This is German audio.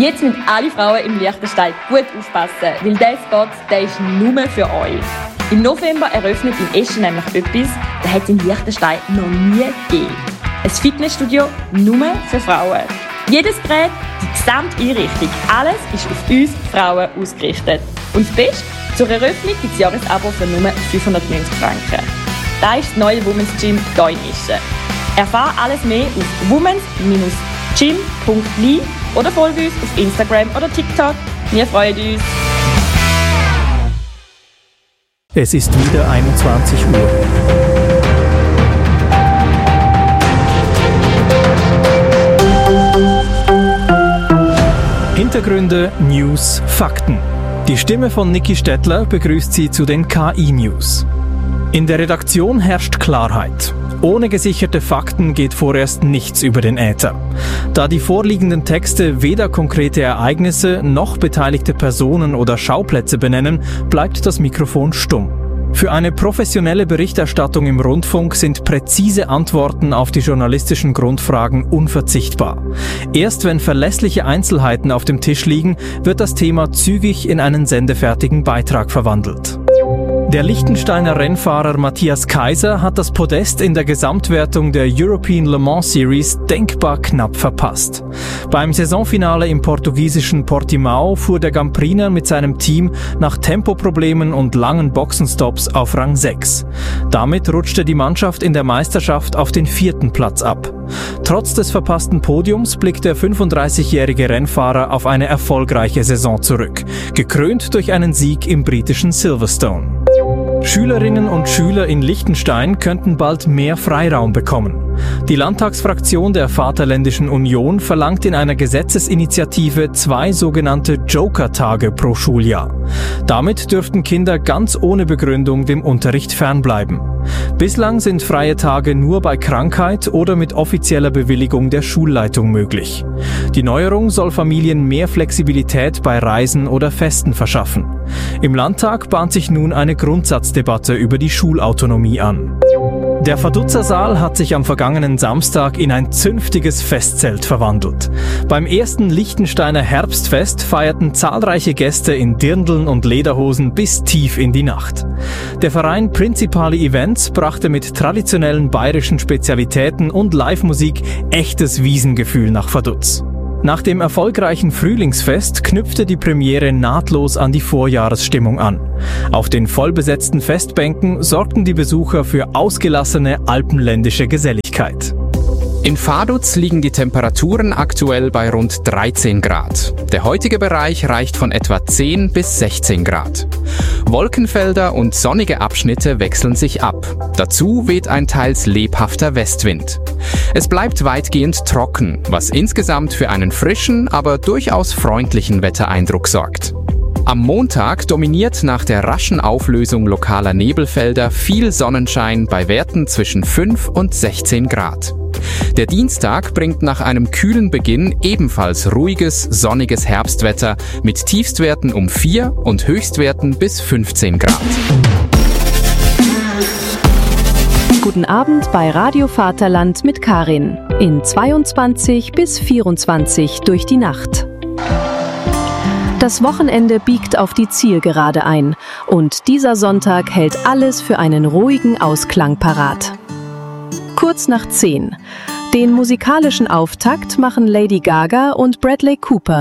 Jetzt müssen alle Frauen im Liechtenstein gut aufpassen, weil dieser Spot, der ist nur für euch. Im November eröffnet in Eschen nämlich etwas, das hat es in Liechtenstein noch nie gegeben. Ein Fitnessstudio nur für Frauen. Jedes Gerät, die gesamte Einrichtung, alles ist auf uns Frauen ausgerichtet. Und das Beste, zur Eröffnung gibt es Jahresabo für nur 590 Franken. Das ist das neue Women's Gym hier in Eschen. Erfahre alles mehr auf womens-gym.li oder folge uns auf Instagram oder TikTok. Wir freuen uns. Es ist wieder 21 Uhr. Hintergründe, News, Fakten. Die Stimme von Niki Stettler begrüßt Sie zu den KI-News. In der Redaktion herrscht Klarheit. Ohne gesicherte Fakten geht vorerst nichts über den Äther. Da die vorliegenden Texte weder konkrete Ereignisse noch beteiligte Personen oder Schauplätze benennen, bleibt das Mikrofon stumm. Für eine professionelle Berichterstattung im Rundfunk sind präzise Antworten auf die journalistischen Grundfragen unverzichtbar. Erst wenn verlässliche Einzelheiten auf dem Tisch liegen, wird das Thema zügig in einen sendefertigen Beitrag verwandelt. Der Liechtensteiner Rennfahrer Matthias Kaiser hat das Podest in der Gesamtwertung der European Le Mans Series denkbar knapp verpasst. Beim Saisonfinale im portugiesischen Portimao fuhr der Gampriner mit seinem Team nach Tempoproblemen und langen Boxenstops auf Rang 6. Damit rutschte die Mannschaft in der Meisterschaft auf den 4. Platz ab. Trotz des verpassten Podiums blickt der 35-jährige Rennfahrer auf eine erfolgreiche Saison zurück, gekrönt durch einen Sieg im britischen Silverstone. Schülerinnen und Schüler in Liechtenstein könnten bald mehr Freiraum bekommen. Die Landtagsfraktion der Vaterländischen Union verlangt in einer Gesetzesinitiative 2 sogenannte Joker-Tage pro Schuljahr. Damit dürften Kinder ganz ohne Begründung dem Unterricht fernbleiben. Bislang sind freie Tage nur bei Krankheit oder mit offizieller Bewilligung der Schulleitung möglich. Die Neuerung soll Familien mehr Flexibilität bei Reisen oder Festen verschaffen. Im Landtag bahnt sich nun eine Grundsatzdebatte über die Schulautonomie an. Der Vaduzza-Saal hat sich am vergangenen Samstag in ein zünftiges Festzelt verwandelt. Beim ersten Liechtensteiner Herbstfest feierten zahlreiche Gäste in Dirndln und Lederhosen bis tief in die Nacht. Der Verein Principali Events brachte mit traditionellen bayerischen Spezialitäten und Live-Musik echtes Wiesengefühl nach Vaduz. Nach dem erfolgreichen Frühlingsfest knüpfte die Premiere nahtlos an die Vorjahresstimmung an. Auf den vollbesetzten Festbänken sorgten die Besucher für ausgelassene alpenländische Geselligkeit. In Vaduz liegen die Temperaturen aktuell bei rund 13 Grad. Der heutige Bereich reicht von etwa 10 bis 16 Grad. Wolkenfelder und sonnige Abschnitte wechseln sich ab. Dazu weht ein teils lebhafter Westwind. Es bleibt weitgehend trocken, was insgesamt für einen frischen, aber durchaus freundlichen Wettereindruck sorgt. Am Montag dominiert nach der raschen Auflösung lokaler Nebelfelder viel Sonnenschein bei Werten zwischen 5 und 16 Grad. Der Dienstag bringt nach einem kühlen Beginn ebenfalls ruhiges, sonniges Herbstwetter mit Tiefstwerten um 4 und Höchstwerten bis 15 Grad. Guten Abend bei Radio Vaterland mit Karin. In 22 bis 24 durch die Nacht. Das Wochenende biegt auf die Zielgerade ein und dieser Sonntag hält alles für einen ruhigen Ausklang parat. Kurz nach 10. Den musikalischen Auftakt machen Lady Gaga und Bradley Cooper